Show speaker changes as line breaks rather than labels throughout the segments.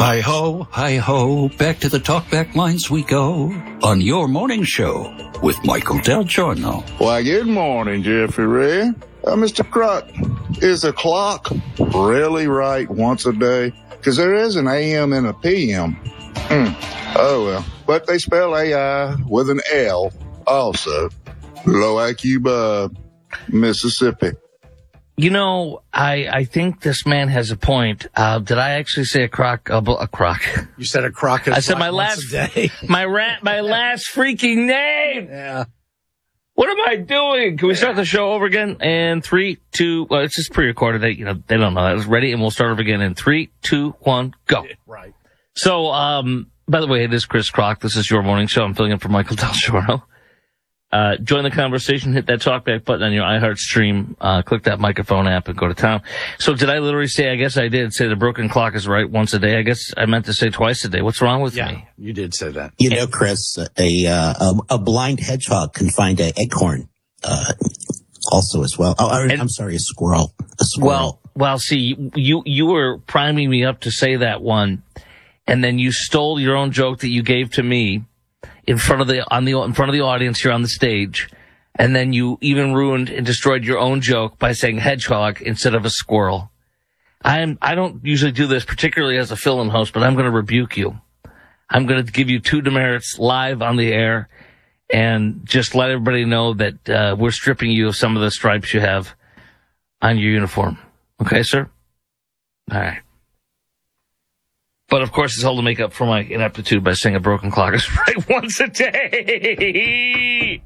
Hi ho, back to the talkback lines we go on your morning show with Michael Del Giorno.
Why, good morning, Jeffrey Ray. Mr. Crook, is the clock really right once a day? Because there is an AM and a PM. Oh, well. But they spell AI with an L also. Low IQ, Mississippi.
You know, I think this man has a point. Did I actually say a croc? A croc.
You said a croc.
I said my last
day.
my last freaking name.
Yeah.
What am I doing? Can we start the show over again? And 3, 2. Well, it's just pre-recorded. They don't know that. It's ready, and we'll start over again in 3, 2, 1, go.
Right.
So, by the way, it is Chris Crock. This is your morning show. I'm filling in for Michael Del Giorno. Join the conversation, hit that talkback button on your iHeart stream, click that microphone app and go to town. So did I literally say, I guess I did say the broken clock is right once a day? I guess I meant to say twice a day. What's wrong with me?
You did say that.
You know, Chris, a blind hedgehog can find an acorn, also as well. Oh, I'm sorry, a squirrel.
Well, see, you were priming me up to say that one, and then you stole your own joke that you gave to me in front of the audience here on the stage, and then you even ruined and destroyed your own joke by saying hedgehog instead of a squirrel. I don't usually do this, particularly as a fill-in host, but I'm going to rebuke you. I'm going to give you 2 demerits live on the air, and just let everybody know that we're stripping you of some of the stripes you have on your uniform. Okay, sir? All right. But, of course, it's all to make up for my ineptitude by saying a broken clock is right once a day.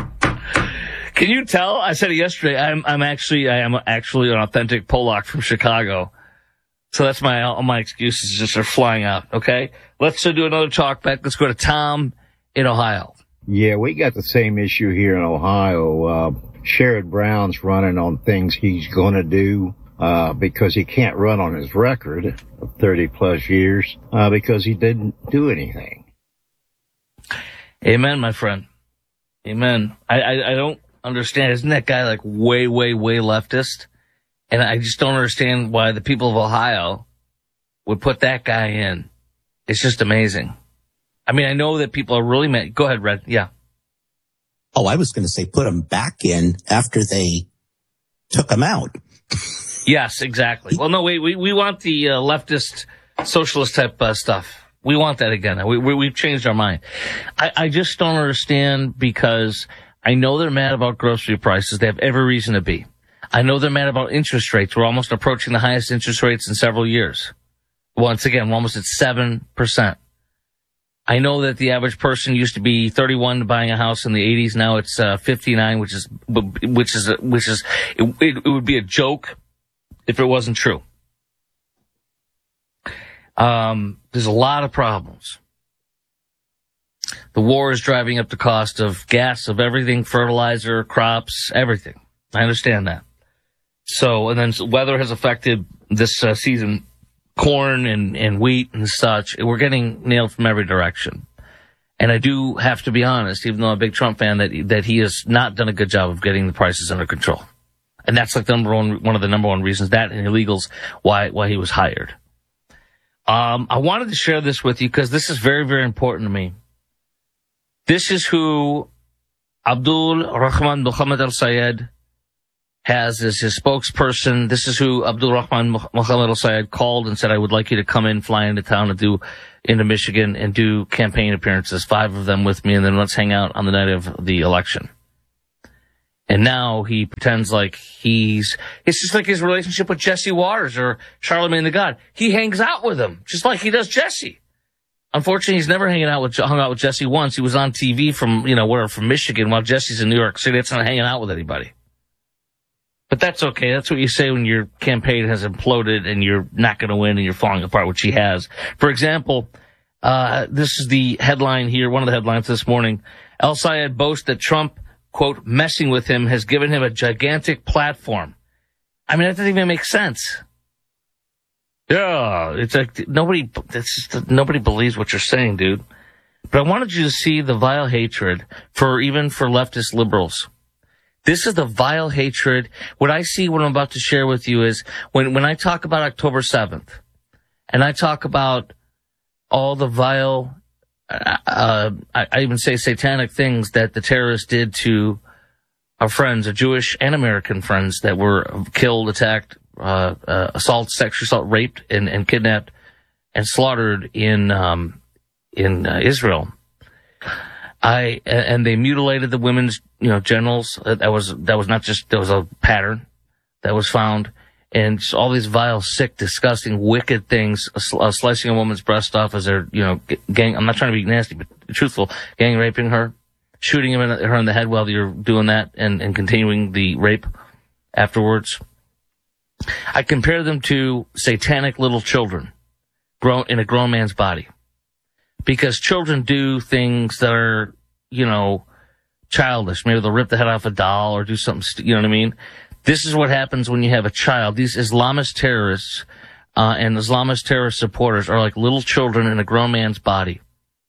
Can you tell? I said it yesterday. I am actually an authentic Polak from Chicago. So that's all my excuses just are flying out, okay? Let's do another talk back. Let's go to Tom in Ohio.
Yeah, we got the same issue here in Ohio. Sherrod Brown's running on things he's going to do. Because he can't run on his record of 30 plus years, because he didn't do anything.
Amen, my friend. Amen. I don't understand. Isn't that guy like way, way, way leftist? And I just don't understand why the people of Ohio would put that guy in. It's just amazing. I mean, I know that people are really mad. Go ahead, Red. Yeah.
Oh, I was going to say put him back in after they took him out.
Yes, exactly. Well, no, we want the leftist, socialist type stuff. We want that again. We've changed our mind. I just don't understand, because I know they're mad about grocery prices. They have every reason to be. I know they're mad about interest rates. We're almost approaching the highest interest rates in several years. Once again, we're almost at 7%. I know that the average person used to be 31 buying a house in the 80s. Now it's 59, which is it would be a joke if it wasn't true. There's a lot of problems. The war is driving up the cost of gas, of everything, fertilizer, crops, everything. I understand that. So, and then weather has affected this season, corn and wheat and such. We're getting nailed from every direction. And I do have to be honest, even though I'm a big Trump fan, that he has not done a good job of getting the prices under control. And that's like one of the number one reasons, that and illegals, why he was hired. I wanted to share this with you because this is very, very important to me. This is who Abdul Rahman Mohammed al-Sayed has as his spokesperson. This is who Abdul Rahman Mohammed al-Sayed called and said, I would like you to fly into town into Michigan and do campaign appearances, 5 of them with me, and then let's hang out on the night of the election. And now he pretends like it's just like his relationship with Jesse Waters or Charlemagne the God. He hangs out with him, just like he does Jesse. Unfortunately, he's never hung out with Jesse once. He was on TV from Michigan, while Jesse's in New York City. That's not hanging out with anybody. But that's okay. That's what you say when your campaign has imploded and you're not going to win and you're falling apart, which he has. For example, this is the headline here, one of the headlines this morning. El-Sayed boasts that Trump, quote, messing with him has given him a gigantic platform. I mean, that doesn't even make sense. Yeah, it's like nobody believes what you're saying, dude. But I wanted you to see the vile hatred for leftist liberals. This is the vile hatred. What I see, what I'm about to share with you is when I talk about October 7th and I talk about all the vile, I even say satanic things that the terrorists did to our friends, our Jewish and American friends that were killed, attacked, assault, sexual assault, raped, and kidnapped and slaughtered in Israel. And they mutilated the women's, genitals. That was not just, there was a pattern that was found. And just all these vile, sick, disgusting, wicked things, slicing a woman's breast off as they're, I'm not trying to be nasty, but truthful, gang raping her, shooting her in the head while you're doing that and continuing the rape afterwards. I compare them to satanic little children grown in a grown man's body. Because children do things that are, childish. Maybe they'll rip the head off a doll or do something, you know what I mean? This is what happens when you have a child. These Islamist terrorists and Islamist terrorist supporters are like little children in a grown man's body.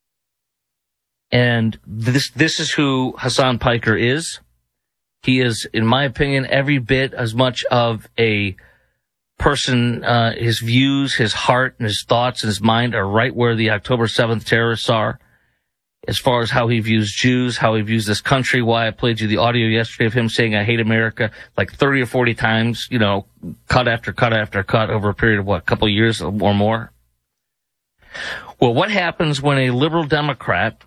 And this is who Hasan Piker is. He is, in my opinion, every bit as much of a person, his views, his heart, and his thoughts and his mind are right where the October 7th terrorists are, as far as how he views Jews, how he views this country, why I played you the audio yesterday of him saying, I hate America, like 30 or 40 times, cut after cut after cut over a period of, a couple of years or more. Well, what happens when a liberal Democrat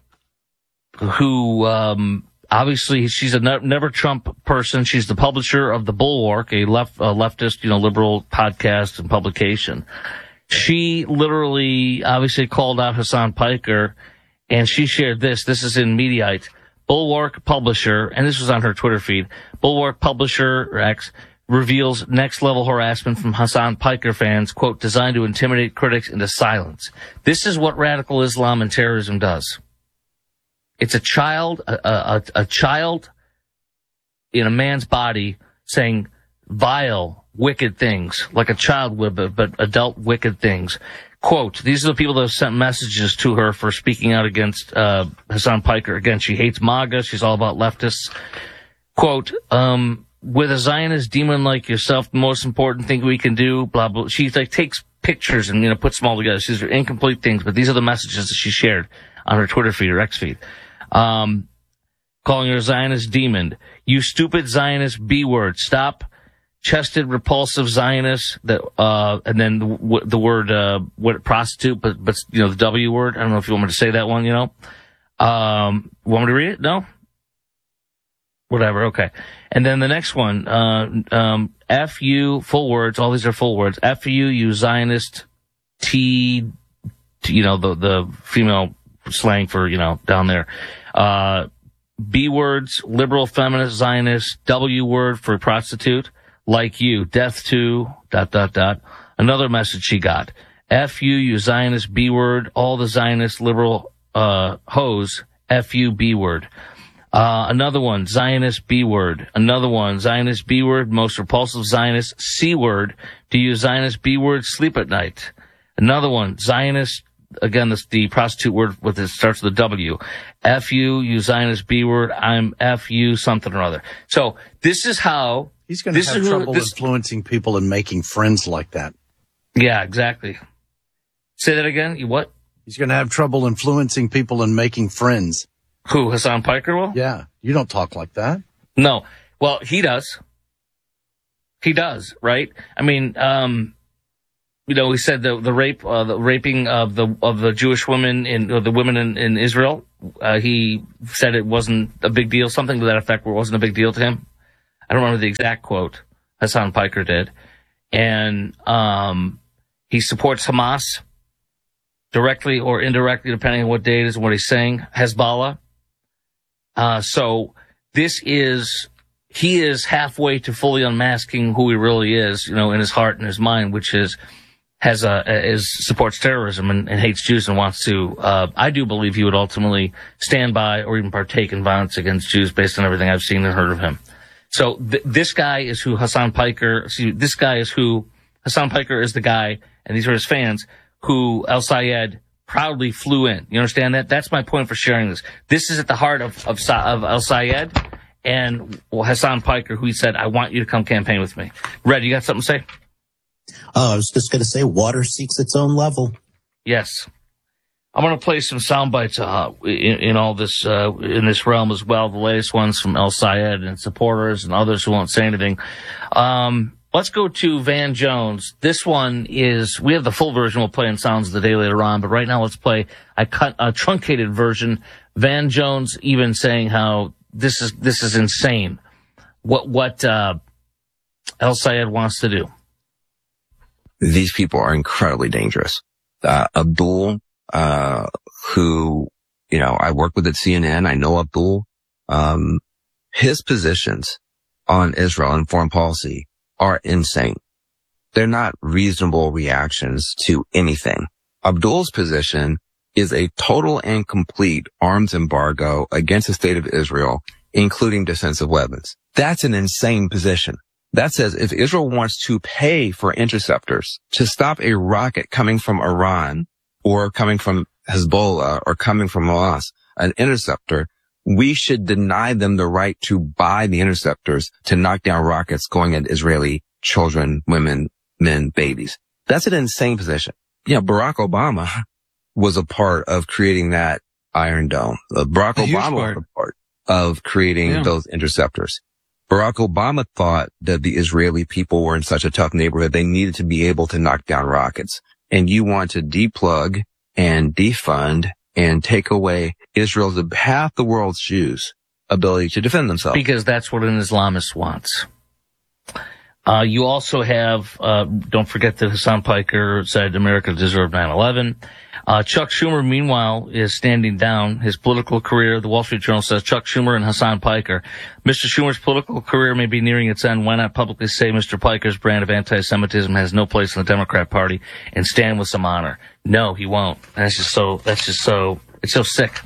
who, obviously, she's a never Trump person. She's the publisher of The Bulwark, a leftist, liberal podcast and publication. She literally, obviously, called out Hasan Piker, and she shared this. This is in Mediaite. Bulwark publisher, and this was on her Twitter feed. Bulwark publisher X reveals next-level harassment from Hasan Piker fans, quote, designed to intimidate critics into silence. This is what radical Islam and terrorism does. It's a child, a child in a man's body saying vile, wicked things, like a child would, but adult wicked things. Quote, these are the people that have sent messages to her for speaking out against Hasan Piker. Again, she hates MAGA. She's all about leftists. Quote, with a Zionist demon like yourself, the most important thing we can do, blah, blah. She takes pictures and, puts them all together. These are incomplete things, but these are the messages that she shared on her Twitter feed or X feed. Calling her a Zionist demon. You stupid Zionist B-word. Stop. Chested, repulsive Zionist, and then the word, prostitute, but, the W word. I don't know if you want me to say that one, want me to read it? No? Whatever, okay. And then the next one, F you, full words, all these are full words. F you Zionist, T, the female slang for, down there. B words, liberal, feminist, Zionist, W word for prostitute. Like you, death to, ... Another message she got. F you Zionist B word, all the Zionist liberal, hoes, F you B word. Another one, Zionist B word. Another one, Zionist B word, most repulsive Zionist C word. Do you Zionist B word sleep at night? Another one, Zionist, again, the prostitute word with it starts with a W. F you Zionist B word, I'm F you something or other. So this is how...
He's going to have trouble influencing people and making friends like that.
Yeah, exactly. Say that again. You what?
He's going to have trouble influencing people and making friends.
Who, Hasan Piker will?
Yeah. You don't talk like that.
No. Well, he does. He does, right? I mean, he said the raping of the Jewish women the women in Israel. He said it wasn't a big deal, something to that effect, where it wasn't a big deal to him. I don't remember the exact quote. Hasan Piker did. And he supports Hamas directly or indirectly, depending on what day it is and what he's saying. Hezbollah. So he is halfway to fully unmasking who he really is, in his heart and his mind, which supports terrorism and hates Jews and wants to. I do believe he would ultimately stand by or even partake in violence against Jews based on everything I've seen and heard of him. So this guy is who Hasan Piker is the guy, and these are his fans, who El Sayed proudly flew in. You understand that? That's my point for sharing this. This is at the heart of El Sayed and Hasan Piker, who he said, I want you to come campaign with me. Red, you got something to say?
Oh, I was just going to say, water seeks its own level.
Yes. I'm going to play some sound bites in all this in this realm as well. The latest ones from El Sayed and supporters and others who won't say anything. Let's go to Van Jones. This one is, we have the full version we'll play in Sounds of the Day later on, but right now let's play a truncated version. Van Jones even saying how this is insane. What El Sayed wants to do.
These people are incredibly dangerous. Abdul, who, I work with at CNN. I know Abdul. His positions on Israel and foreign policy are insane. They're not reasonable reactions to anything. Abdul's position is a total and complete arms embargo against the state of Israel, including defensive weapons. That's an insane position. That says if Israel wants to pay for interceptors to stop a rocket coming from Iran or coming from Hezbollah or coming from Hamas, an interceptor, we should deny them the right to buy the interceptors to knock down rockets going at Israeli children, women, men, babies. That's an insane position. Barack Obama was a part of creating that Iron Dome. Barack Obama was a part of creating those interceptors. Barack Obama thought that the Israeli people were in such a tough neighborhood they needed to be able to knock down rockets. And you want to deplug and defund and take away Israel's, half the world's Jews' ability to defend themselves.
Because that's what an Islamist wants. You also have, don't forget that Hassan Piker said America deserved 9/11. Chuck Schumer, meanwhile, is standing down his political career. The Wall Street Journal says Chuck Schumer and Hassan Piker. Mr. Schumer's political career may be nearing its end. Why not publicly say Mr. Piker's brand of anti-Semitism has no place in the Democrat Party and stand with some honor? No, he won't. It's so sick.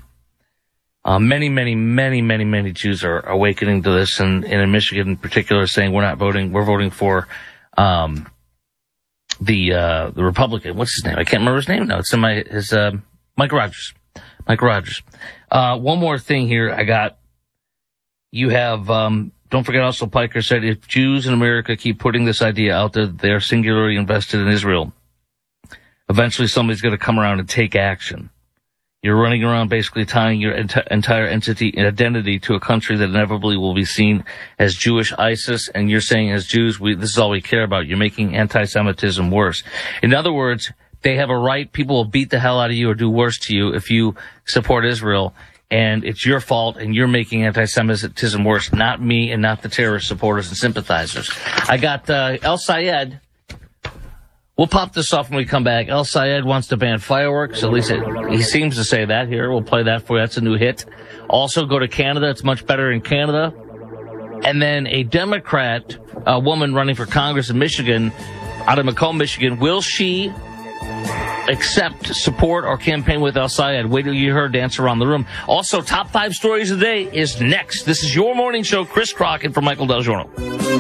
Many Jews are awakening to this, and in Michigan in particular saying we're voting for, the Republican. What's his name? I can't remember his name now. It's in Mike Rogers. Mike Rogers. One more thing here I got. You have, don't forget also Piker said if Jews in America keep putting this idea out there, they're singularly invested in Israel. Eventually somebody's going to come around and take action. You're running around basically tying your entire identity to a country that inevitably will be seen as Jewish ISIS, and you're saying as Jews, this is all we care about. You're making anti-Semitism worse. In other words, they have a right, people will beat the hell out of you or do worse to you if you support Israel, and it's your fault, and you're making anti-Semitism worse, not me and not the terrorist supporters and sympathizers. I got El Sayed. We'll pop this off when we come back. El Sayed wants to ban fireworks. At least he seems to say that here. We'll play that for you. That's a new hit. Also go to Canada. It's much better in Canada. And then a Democrat, a woman running for Congress in Michigan, out of Macomb, Michigan, will she accept, support, or campaign with El Sayed? Wait till you hear her dance around the room. Also, top 5 stories of the day is next. This is your morning show. Chris Crockett for Michael Del Giorno.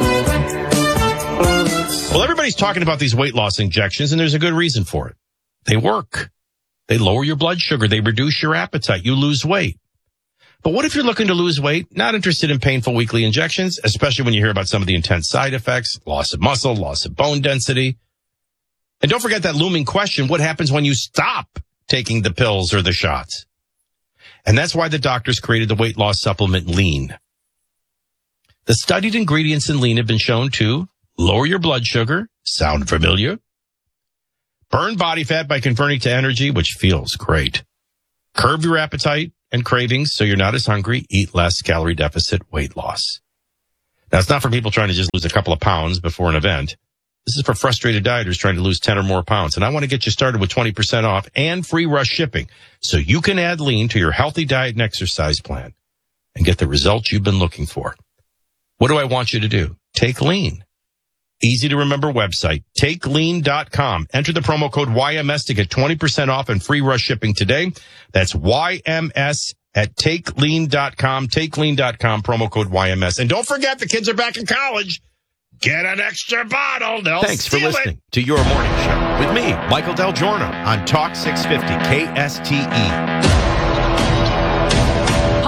Well, everybody's talking about these weight loss injections, and there's a good reason for it. They work. They lower your blood sugar. They reduce your appetite. You lose weight. But what if you're looking to lose weight, not interested in painful weekly injections, especially when you hear about some of the intense side effects, loss of muscle, loss of bone density? And don't forget that looming question, what happens when you stop taking the pills or the shots? And that's why the doctors created the weight loss supplement Lean. The studied ingredients in Lean have been shown to lower your blood sugar, sound familiar? Burn body fat by converting to energy, which feels great. Curb your appetite and cravings so you're not as hungry. Eat less, calorie deficit, weight loss. Now, it's not for people trying to just lose a couple of pounds before an event. This is for frustrated dieters trying to lose 10 or more pounds. And I want to get you started with 20% off and free rush shipping so you can add Lean to your healthy diet and exercise plan and get the results you've been looking for. What do I want you to do? Take Lean. Easy to remember website, takelean.com. Enter the promo code YMS to get 20% off and free rush shipping today. That's YMS at takelean.com, takelean.com, promo code YMS. And don't forget, the kids are back in college. Get an extra bottle. Thanks for listening to Your Morning Show with me, Michael Del Giorno, on Talk 650 KSTE.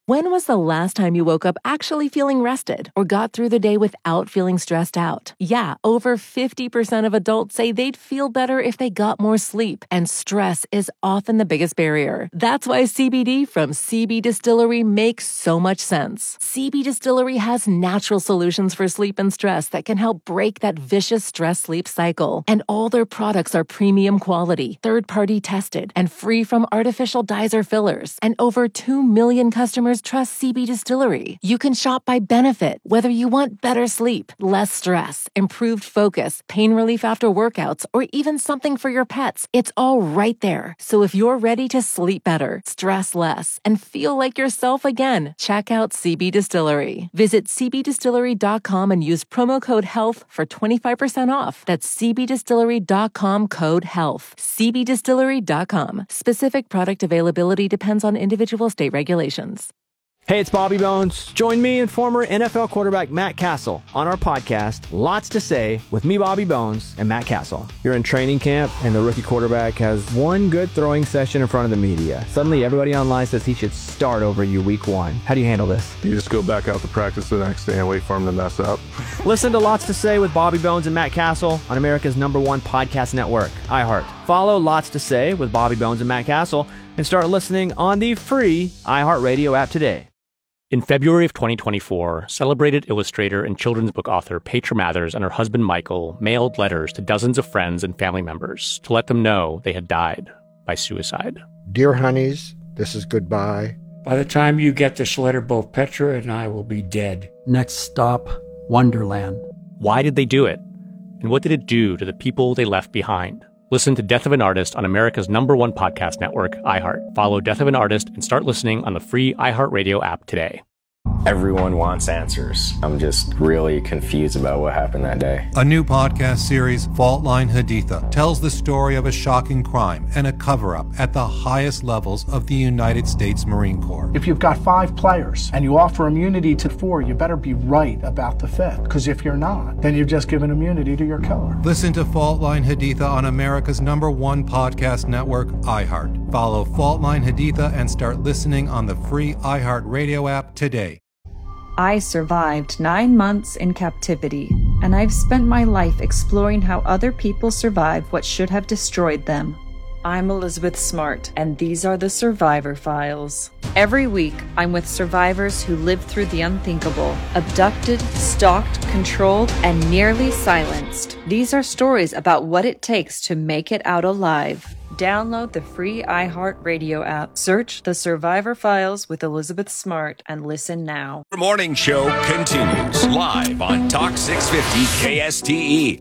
When was the last time you woke up actually feeling rested or got through the day without feeling stressed out? Yeah, over 50% of adults say they'd feel better if they got more sleep, and stress is often the biggest barrier. That's why CBD from CB Distillery makes so much sense. CB Distillery has natural solutions for sleep and stress that can help break that vicious stress-sleep cycle. And all their products are premium quality, third-party tested, and free from artificial dyes or fillers. And over 2 million customers trust CB Distillery. You can shop by benefit, whether you want better sleep, less stress, improved focus, pain relief after workouts, or even something for your pets. It's all right there. So if you're ready to sleep better, stress less, and feel like yourself again, check out CB Distillery. Visit cbdistillery.com and use promo code HEALTH for 25% off. That's cbdistillery.com, code HEALTH. cbdistillery.com. Specific product availability depends on individual state regulations.
Hey, it's Bobby Bones. Join me and former NFL quarterback Matt Castle on our podcast, Lots to Say, with me, Bobby Bones, and Matt Castle. You're in training camp, and the rookie quarterback has one good throwing session in front of the media. Suddenly, everybody online says he should start over you week one. How do you handle this?
You just go back out to practice the next day and wait for him to mess up.
Listen to Lots to Say with Bobby Bones and Matt Castle on America's #1 podcast network, iHeart. Follow Lots to Say with Bobby Bones and Matt Castle and start listening on the free iHeartRadio app today. In February of 2024, celebrated illustrator and children's book author Petra Mathers and her husband Michael mailed letters to dozens of friends and family members to let them know they had died by suicide.
Dear honeys, this is goodbye.
By the time you get this letter, both Petra and I will be dead.
Next stop, Wonderland.
Why did they do it? And what did it do to the people they left behind? Listen to Death of an Artist on America's #1 podcast network, iHeart. Follow Death of an Artist and start listening on the free iHeartRadio app today.
Everyone wants answers. I'm just really confused about what happened that day.
A new podcast series, Fault Line Haditha, tells the story of a shocking crime and a cover-up at the highest levels of the United States Marine Corps.
If you've got 5 players and you offer immunity to 4, you better be right about the 5th. Because if you're not, then you've just given immunity to your killer.
Listen to Fault Line Haditha on America's #1 podcast network, iHeart. Follow Fault Line Haditha and start listening on the free iHeartRadio app today.
I survived 9 months in captivity, and I've spent my life exploring how other people survived what should have destroyed them. I'm Elizabeth Smart, and these are the Survivor Files. Every week, I'm with survivors who lived through the unthinkable, abducted, stalked, controlled, and nearly silenced. These are stories about what it takes to make it out alive. Download the free iHeartRadio app. Search The Survivor Files with Elizabeth Smart and listen now.
Our morning show continues live on Talk 650 KSTE.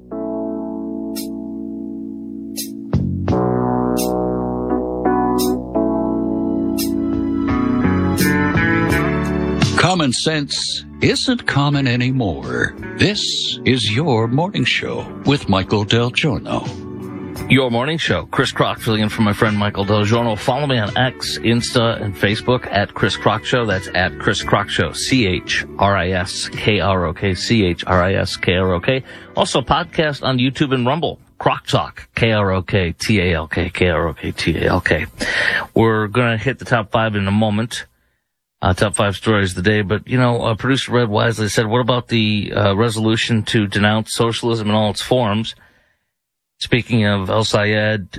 Common sense isn't common anymore. This is your morning show with Michael Del Giorno.
Your morning show. Chris Crock filling in for my friend Michael Del Giorno. Follow me on X, Insta, and Facebook at Chris Crock Show. That's at Chris Crock Show. CHRISKROK. CHRISKROK. Also podcast on YouTube and Rumble. Crock Talk. KROK, KROK, TALK. We're going to hit the top 5 in a moment. Top 5 stories of the day. But, producer Red wisely said, what about the resolution to denounce socialism in all its forms? Speaking of El Sayed,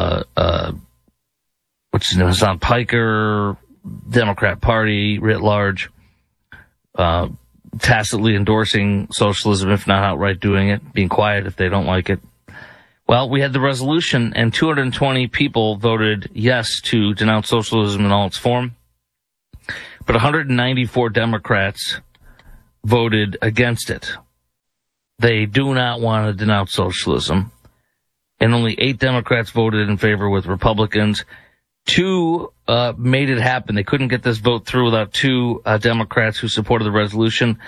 what's his name, Hassan Piker, Democrat Party writ large, tacitly endorsing socialism, if not outright doing it, being quiet if they don't like it. Well, we had the resolution, and 220 people voted yes to denounce socialism in all its form, but 194 Democrats voted against it. They do not want to denounce socialism. And only 8 Democrats voted in favor with Republicans. 2 made it happen. They couldn't get this vote through without 2 Democrats who supported the resolution.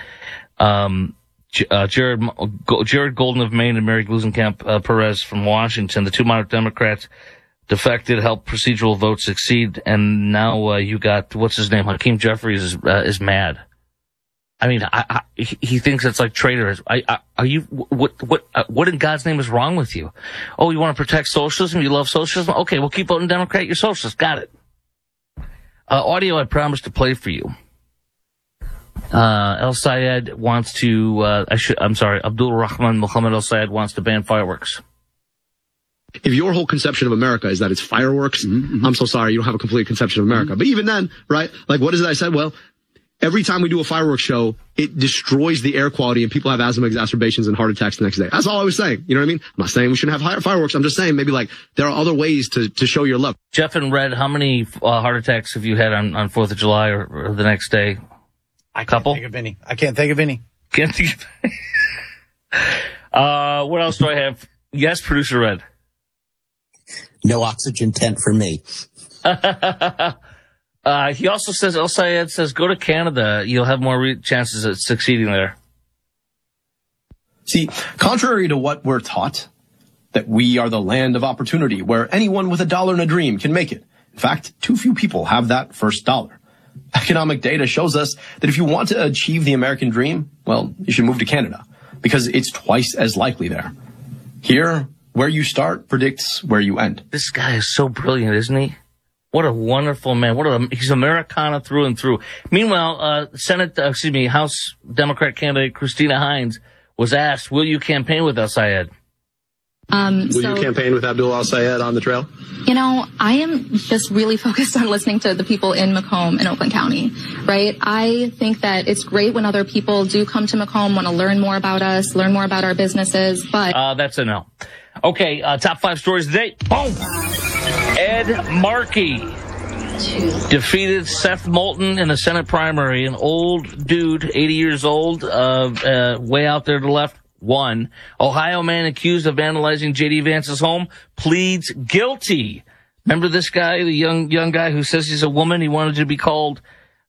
Jared Golden of Maine and Mary Glusenkamp Perez from Washington. The 2 moderate Democrats defected, helped procedural votes succeed, and now you got, what's his name, Hakeem Jeffries is mad. I mean, he thinks it's like traitors. Are you, what in God's name is wrong with you? Oh, you want to protect socialism? You love socialism? Okay, well, keep voting Democrat. You're socialist. Got it. Audio I promised to play for you. El Sayed wants to, Abdul Rahman Muhammad El Sayed wants to ban fireworks.
If your whole conception of America is that it's fireworks, I'm so sorry, you don't have a complete conception of America. But even then, right, like what is it I said? Well, every time we do a fireworks show, it destroys the air quality and people have asthma exacerbations and heart attacks the next day. That's all I was saying. You know what I mean? I'm not saying we shouldn't have fireworks. I'm just saying maybe like there are other ways to show your love.
Jeff and Red, how many heart attacks have you had on 4th of July or the next day?
I can't think of any. Can't think of any.
What else do I have? Yes, Producer Red.
No oxygen tent for me.
He also says, El Sayed says, go to Canada. You'll have more chances at succeeding there.
See, contrary to what we're taught, that we are the land of opportunity where anyone with $1 and a dream can make it. In fact, too few people have that first dollar. Economic data shows us that if you want to achieve the American dream, well, you should move to Canada because it's twice as likely there. Here, where you start predicts where you end.
This guy is so brilliant, isn't he? What a wonderful man. He's Americana through and through. Meanwhile, House Democrat candidate Christina Hines was asked, will you campaign with El Sayed?
Will you campaign with Abdul El Sayed on the trail?
You know, I am just really focused on listening to the people in Macomb and Oakland County, right? I think that it's great when other people do come to Macomb, want to learn more about us, learn more about our businesses, but...
That's a no. Okay, top 5 stories today. Boom! Ed Markey defeated Seth Moulton in the Senate primary. An old dude, 80 years old, way out there to the left, won. Ohio man accused of vandalizing J.D. Vance's home pleads guilty. Remember this guy, the young guy who says he's a woman? He wanted to be called,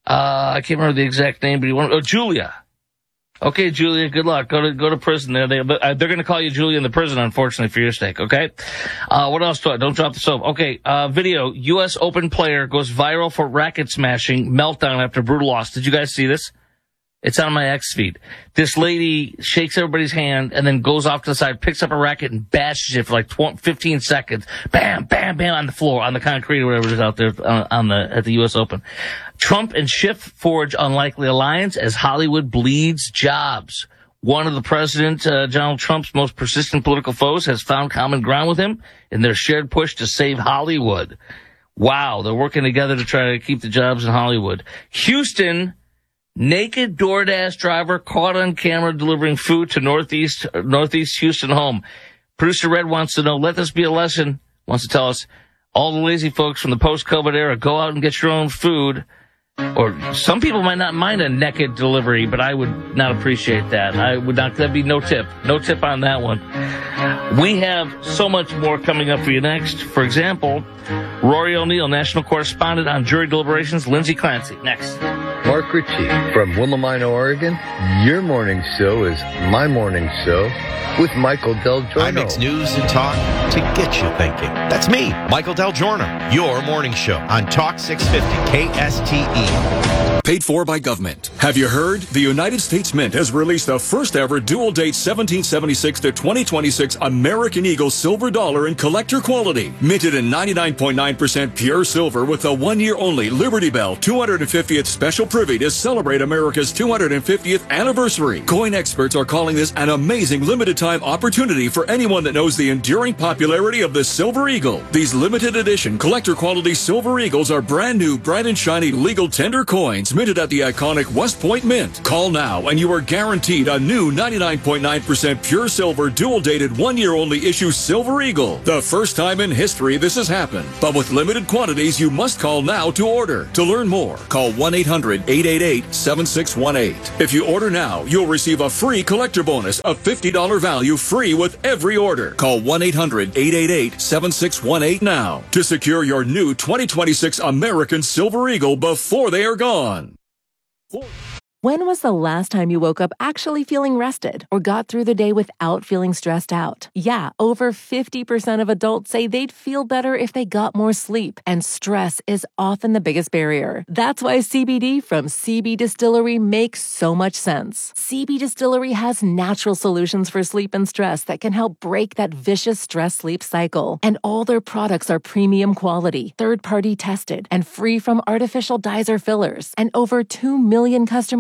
I can't remember the exact name, but he wanted, Julia. Okay, Julia, good luck. Go to prison there. They're going to call you Julia in the prison, unfortunately, for your sake, okay? What else do I? Don't drop the soap. Okay, video. U.S. Open player goes viral for racket smashing, meltdown after brutal loss. Did you guys see this? It's on my X feed. This lady shakes everybody's hand and then goes off to the side, picks up a racket and bashes it for like 15 seconds. Bam, bam, bam on the floor, on the concrete or whatever it is out there at the U.S. Open. Trump and Schiff forge unlikely alliance as Hollywood bleeds jobs. One of the President Donald Trump's most persistent political foes has found common ground with him in their shared push to save Hollywood. Wow, they're working together to try to keep the jobs in Hollywood. Houston, naked DoorDash driver caught on camera delivering food to Northeast Houston home. Producer Red wants to know, let this be a lesson, wants to tell us, all the lazy folks from the post-COVID era, go out and get your own food. Or some people might not mind a naked delivery, but I would not appreciate that. That'd be no tip. No tip on that one. We have so much more coming up for you next. For example, Rory O'Neill, national correspondent on jury deliberations, Lindsay Clancy. Next.
Mark Ritchie from Willamine, Oregon. Your morning show is my morning show with Michael Del Giorno.
I mix news and talk to get you thinking. That's me, Michael Del Giorno. Your morning show on Talk 650 KSTE.
Paid for by government. Have you heard? The United States Mint has released the first ever dual date 1776 to 2026 American Eagle silver dollar in collector quality. Minted in 99.9% pure silver with a 1 year only Liberty Bell 250th special privy to celebrate America's 250th anniversary. Coin experts are calling this an amazing limited time opportunity for anyone that knows the enduring popularity of the Silver Eagle. These limited edition collector quality Silver Eagles are brand new, bright and shiny legal tender coins minted at the iconic West Point Mint. Call now and you are guaranteed a new 99.9% pure silver dual dated 1 year only issue Silver Eagle. The first time in history this has happened. But with limited quantities, you must call now to order. To learn more, call 1-800-888-7618. If you order now, you'll receive a free collector bonus of $50 value free with every order. Call 1-800-888-7618 now to secure your new 2026 American Silver Eagle before they are gone.
When was the last time you woke up actually feeling rested or got through the day without feeling stressed out? Yeah, over 50% of adults say they'd feel better if they got more sleep, and stress is often the biggest barrier. That's why CBD from CB Distillery makes so much sense. CB Distillery has natural solutions for sleep and stress that can help break that vicious stress-sleep cycle. And all their products are premium quality, third-party tested, and free from artificial dyes or fillers. And over 2 million customers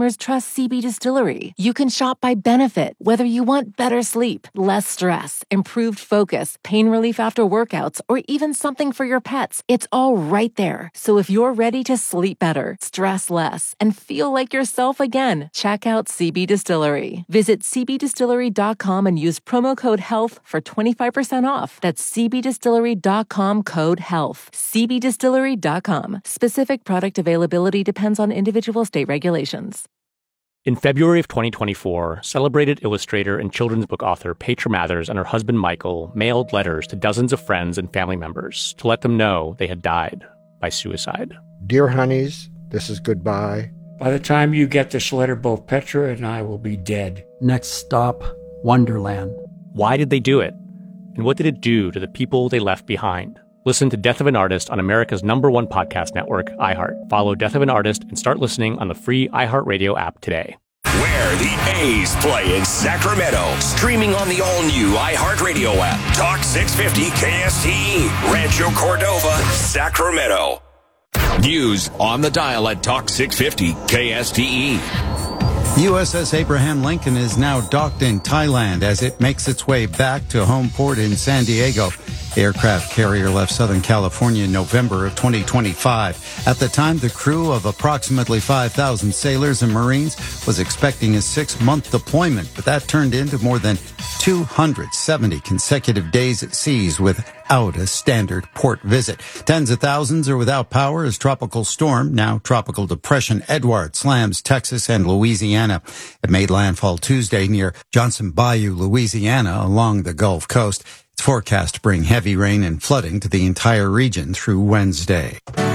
customers trust CB Distillery. You can shop by benefit, whether you want better sleep, less stress, improved focus, pain relief after workouts, or even something for your pets. It's all right there. So if you're ready to sleep better, stress less, and feel like yourself again, check out CB Distillery. Visit cbdistillery.com and use promo code HEALTH for 25% off. That's cbdistillery.com code HEALTH. cbdistillery.com. Specific product availability depends on individual state regulations.
In February of 2024, celebrated illustrator and children's book author Petra Mathers and her husband Michael mailed letters to dozens of friends and family members to let them know they had died by suicide.
Dear honeys, this is goodbye.
By the time you get this letter, both Petra and I will be dead.
Next stop, Wonderland.
Why did they do it? And what did it do to the people they left behind? Listen to Death of an Artist on America's #1 podcast network, iHeart. Follow Death of an Artist and start listening on the free iHeartRadio app today.
Where the A's play in Sacramento. Streaming on the all-new iHeartRadio app. Talk 650 KSTE. Rancho Cordova, Sacramento. News on the dial at Talk 650 KSTE.
USS Abraham Lincoln is now docked in Thailand as it makes its way back to home port in San Diego. The aircraft carrier left Southern California in November of 2025. At the time, the crew of approximately 5,000 sailors and Marines was expecting a 6-month deployment, but that turned into more than 270 consecutive days at seas without a standard port visit. Tens of thousands are without power as Tropical Storm, now Tropical Depression Edward, slams Texas and Louisiana. It made landfall Tuesday near Johnson Bayou, Louisiana, along the Gulf Coast. It's forecast to bring heavy rain and flooding to the entire region through Wednesday.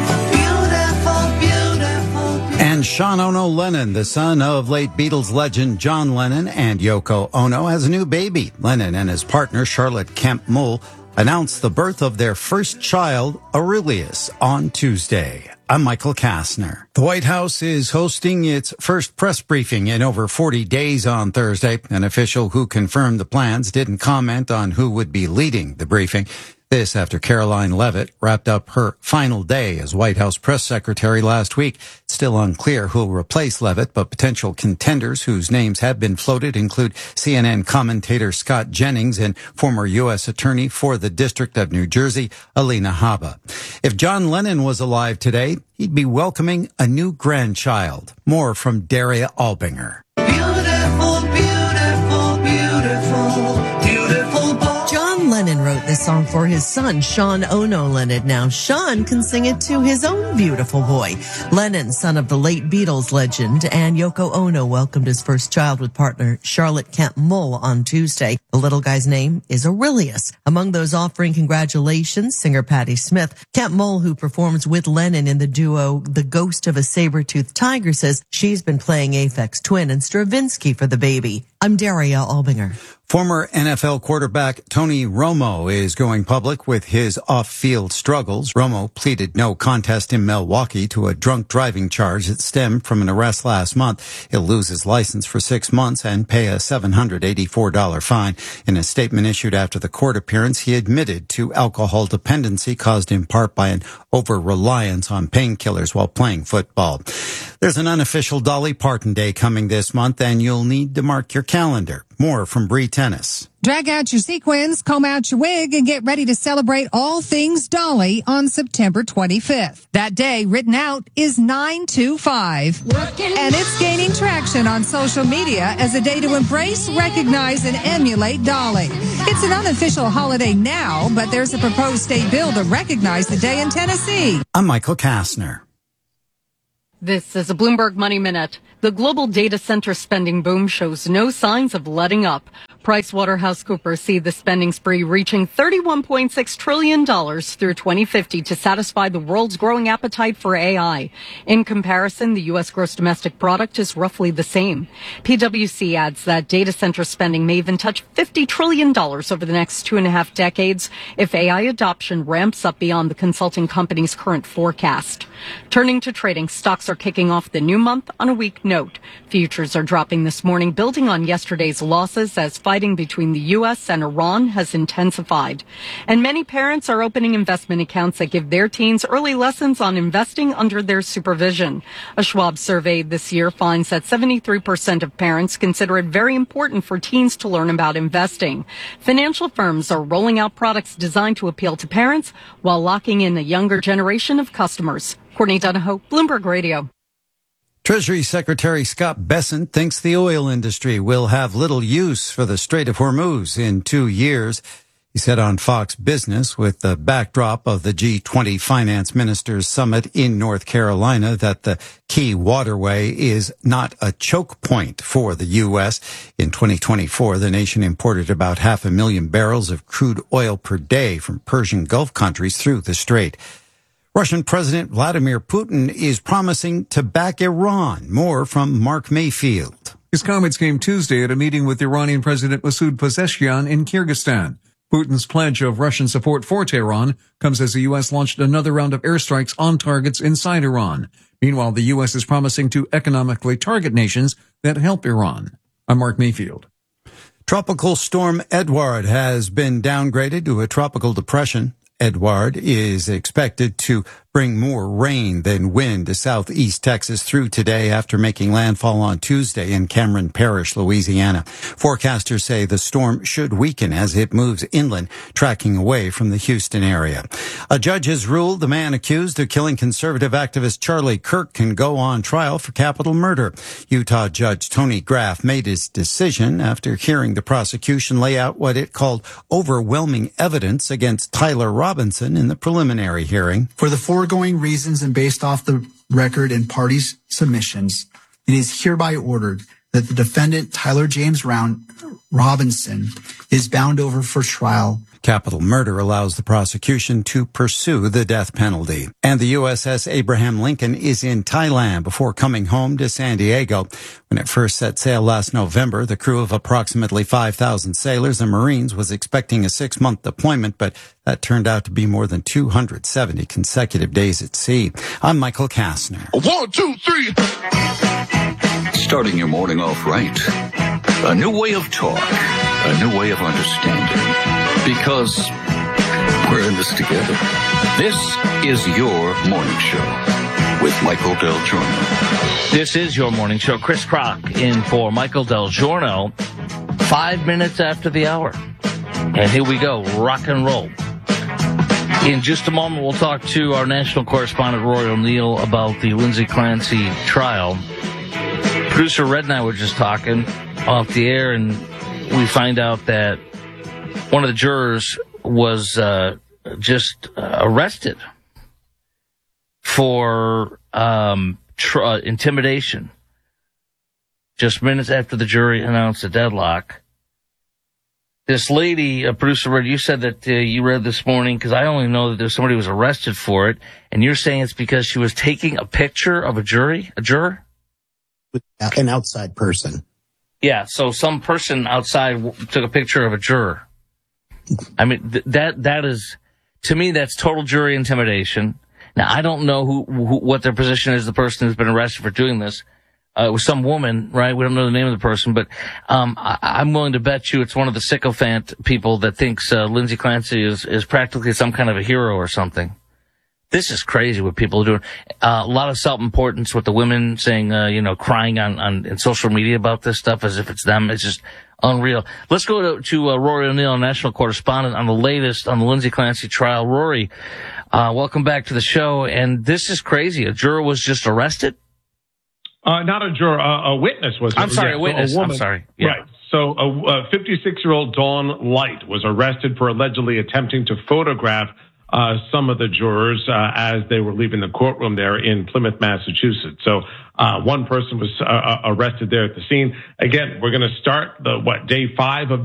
And Sean Ono Lennon, the son of late Beatles legend John Lennon and Yoko Ono, has a new baby. Lennon and his partner, Charlotte Kemp Mull, announced the birth of their first child, Aurelius, on Tuesday. I'm Michael Kastner. The White House is hosting its first press briefing in over 40 days on Thursday. An official who confirmed the plans didn't comment on who would be leading the briefing. This after Caroline Leavitt wrapped up her final day as White House press secretary last week. It's still unclear who will replace Leavitt, but potential contenders whose names have been floated include CNN commentator Scott Jennings and former U.S. Attorney for the District of New Jersey, Alina Habba. If John Lennon was alive today, he'd be welcoming a new grandchild. More from Daria Albinger.
Lennon wrote this song for his son, Sean Ono Lennon. Now, Sean can sing it to his own beautiful boy. Lennon, son of the late Beatles legend, and Yoko Ono welcomed his first child with partner Charlotte Kemp Mull on Tuesday. The little guy's name is Aurelius. Among those offering congratulations, singer Patti Smith. Kemp Mull, who performs with Lennon in the duo The Ghost of a Saber-Toothed Tiger, says she's been playing Aphex Twin and Stravinsky for the baby. I'm Daria Albinger.
Former NFL quarterback Tony Romo is going public with his off-field struggles. Romo pleaded no contest in Milwaukee to a drunk driving charge that stemmed from an arrest last month. He'll lose his license for 6 months and pay a $784 fine. In a statement issued after the court appearance, he admitted to alcohol dependency caused in part by an over-reliance on painkillers while playing football. There's an unofficial Dolly Parton Day coming this month, and you'll need to mark your calendar. More from Bree Tennis.
Drag out your sequins, comb out your wig, and get ready to celebrate all things Dolly on September 25th. That day, written out, is 925. And it's gaining traction on social media as a day to embrace, recognize, and emulate Dolly. It's an unofficial holiday now, but there's a proposed state bill to recognize the day in Tennessee.
I'm Michael Kastner.
This is a Bloomberg Money Minute. The global data center spending boom shows no signs of letting up. PricewaterhouseCoopers see the spending spree reaching $31.6 trillion through 2050 to satisfy the world's growing appetite for AI. In comparison, the U.S. gross domestic product is roughly the same. PwC adds that data center spending may even touch $50 trillion over the next 2.5 decades if AI adoption ramps up beyond the consulting company's current forecast. Turning to trading, stocks are kicking off the new month on a weak note. Futures are dropping this morning, building on yesterday's losses as fighting between the U.S. and Iran has intensified. And many parents are opening investment accounts that give their teens early lessons on investing under their supervision. A Schwab survey this year finds that 73% of parents consider it very important for teens to learn about investing. Financial firms are rolling out products designed to appeal to parents while locking in a younger generation of customers. Courtney Donahoe, Bloomberg Radio.
Treasury Secretary Scott Bessent thinks the oil industry will have little use for the Strait of Hormuz in 2 years. He said on Fox Business, with the backdrop of the G20 Finance Ministers Summit in North Carolina, that the key waterway is not a choke point for the U.S. In 2024, the nation imported about 500,000 barrels of crude oil per day from Persian Gulf countries through the strait. Russian President Vladimir Putin is promising to back Iran. More from Mark Mayfield.
His comments came Tuesday at a meeting with Iranian President Masoud Pezeshkian in Kyrgyzstan. Putin's pledge of Russian support for Tehran comes as the U.S. launched another round of airstrikes on targets inside Iran. Meanwhile, the U.S. is promising to economically target nations that help Iran. I'm Mark Mayfield.
Tropical storm Edouard has been downgraded to a tropical depression. Edouard is expected to bring more rain than wind to southeast Texas through today after making landfall on Tuesday in Cameron Parish, Louisiana. Forecasters say the storm should weaken as it moves inland, tracking away from the Houston area. A judge has ruled the man accused of killing conservative activist Charlie Kirk can go on trial for capital murder. Utah Judge Tony Graff made his decision after hearing the prosecution lay out what it called overwhelming evidence against Tyler Robinson in the preliminary hearing.
For the foregoing reasons and based off the record and parties' submissions, it is hereby ordered that the defendant, Tyler James Robinson, is bound over for trial.
Capital murder allows the prosecution to pursue the death penalty. And the USS Abraham Lincoln is in Thailand before coming home to San Diego. When it first set sail last November, the crew of approximately 5,000 sailors and Marines was expecting a 6-month deployment, but that turned out to be more than 270 consecutive days at sea. I'm Michael Kastner.
1, 2, 3. Starting your morning off right. A new way of talk. A new way of understanding. Because we're in this together. This is your morning show with Michael Del Giorno.
This is your morning show. Chris Crock in for Michael Del Giorno. 5 minutes after the hour. And here we go. Rock and roll. In just a moment, we'll talk to our national correspondent, Rory O'Neill, about the Lindsay Clancy trial. Producer Red and I were just talking off the air, and we find out that one of the jurors was just arrested for intimidation. Just minutes after the jury announced a deadlock. This lady, producer Red, you said that you read this morning, because I only know that there's somebody who was arrested for it, and you're saying it's because she was taking a picture of a juror?
An outside person.
Yeah, so some person outside took a picture of a juror. I mean, that is, to me, that's total jury intimidation. Now, I don't know who what their position is, the person who's been arrested for doing this. It was some woman, right? We don't know the name of the person, but I'm willing to bet you it's one of the sycophant people that thinks Lindsay Clancy is practically some kind of a hero or something. This is crazy what people are doing. A lot of self-importance with the women saying, crying on in social media about this stuff as if it's them. It's just unreal. Let's go to Rory O'Neill, national correspondent, on the latest on the Lindsay Clancy trial. Rory, welcome back to the show. And this is crazy. A juror was just arrested?
Not a juror, a witness was.
I'm sorry,
yeah,
a witness.
So a woman,
I'm sorry. Yeah.
Right. So a 56-year-old Dawn Light was arrested for allegedly attempting to photograph some of the jurors as they were leaving the courtroom there in Plymouth, Massachusetts. So one person was arrested there at the scene. Again, we're going to start day 5 of